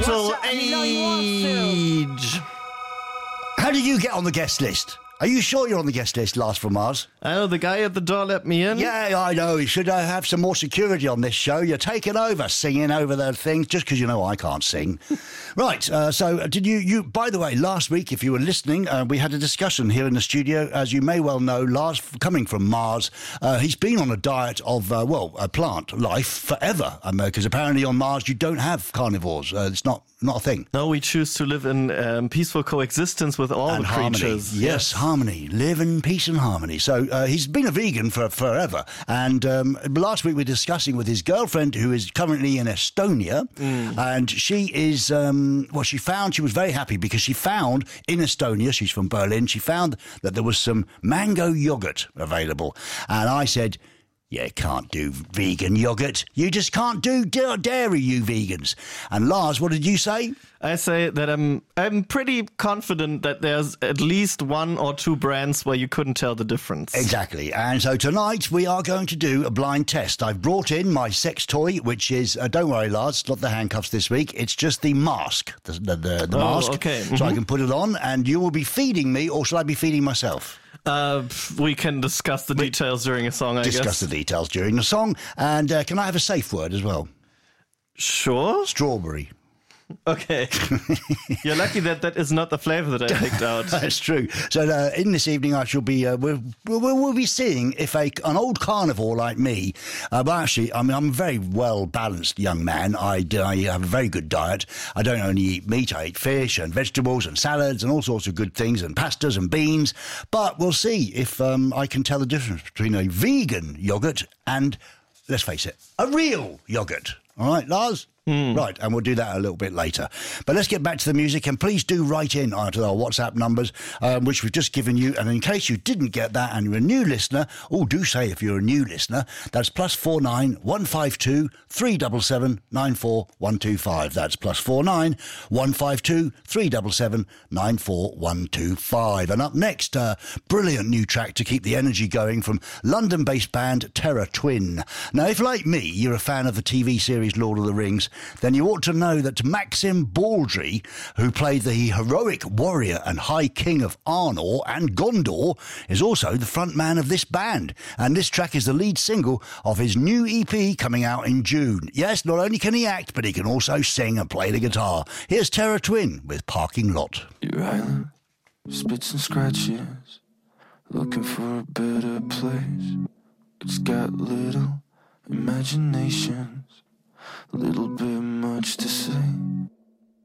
Metal Age. How did you get on the guest list? Are you sure you're on the guest list, Lars from Mars? I know the guy at the door let me in. Yeah, I know. You should have some more security on this show. You're taking over, singing over the thing, just because you know I can't sing. Right, so did you... By the way, last week, if you were listening, we had a discussion here in the studio. As you may well know, Lars, coming from Mars, he's been on a diet of, a plant life forever. Because apparently on Mars you don't have carnivores. It's not a thing. No, we choose to live in peaceful coexistence with all and the harmony. creatures. Yes, harmony. Live in peace and harmony. So he's been a vegan for forever. And last week we were discussing with his girlfriend, who is currently in Estonia. And she is, she was very happy because she found in Estonia, she's from Berlin, she found that there was some mango yogurt available. And I said, you can't do vegan yogurt. You just can't do dairy, you vegans. And Lars, what did you say? I say that I'm pretty confident that there's at least one or two brands where you couldn't tell the difference. Exactly. And so tonight we are going to do a blind test. I've brought in my sex toy, which is, don't worry, Lars, it's not the handcuffs this week. It's just the mask, the mask. Okay. So I can put it on and you will be feeding me, or shall I be feeding myself? We can discuss the details during a song, I guess. Discuss the details during the song. And can I have a safe word as well? Sure. Strawberry. Okay. You're lucky that is not the flavor that I picked out. That's true. So in this evening I shall be, we'll be seeing if an old carnivore like me, but actually, I'm a very well-balanced young man. I have a very good diet. I don't only eat meat, I eat fish and vegetables and salads and all sorts of good things and pastas and beans. But we'll see if I can tell the difference between a vegan yogurt and, let's face it, a real yogurt. All right, Lars? Right, and we'll do that a little bit later. But let's get back to the music, and please do write in to our WhatsApp numbers, which we've just given you. And in case you didn't get that and you're a new listener, do say if you're a new listener, that's +49 152 377 94125. That's +49 152 377 94125. And up next, brilliant new track to keep the energy going from London-based band Terra Twin. Now, if like me, you're a fan of the TV series Lord of the Rings, then you ought to know that Maxim Baldry, who played the heroic warrior and High King of Arnor and Gondor, is also the front man of this band. And this track is the lead single of his new EP coming out in June. Yes, not only can he act, but he can also sing and play the guitar. Here's Terra Twin with Parking Lot. Your island, spits and scratches, looking for a better place. It's got little imaginations, a little bit much to say.